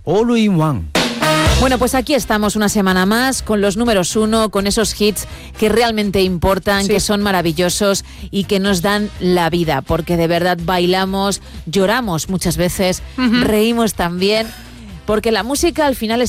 All in One. Bueno, pues aquí estamos una semana más con los números 1, con esos hits que realmente importan, sí, que son maravillosos y que nos dan la vida, porque de verdad bailamos, lloramos muchas veces, reímos también, porque la música al final es